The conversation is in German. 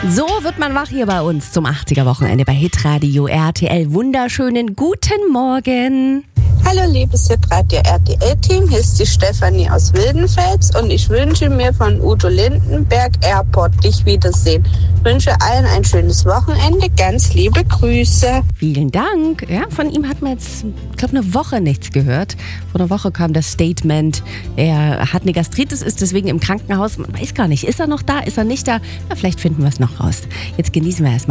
So wird man wach hier bei uns zum 80er-Wochenende bei Hitradio RTL. Wunderschönen guten Morgen. Hallo liebes Hitradio RTL-Team, hier ist die Stefanie aus Wildenfels und ich wünsche mir von Udo Lindenberg Airport dich wiedersehen. Ich wünsche allen ein schönes Wochenende, ganz liebe Grüße. Vielen Dank. Ja, von ihm hat man jetzt, ich glaube, eine Woche nichts gehört. Vor einer Woche kam das Statement, er hat eine Gastritis, ist deswegen im Krankenhaus. Man weiß gar nicht, ist er noch da, ist er nicht da? Na, vielleicht finden wir es noch raus. Jetzt genießen wir erstmal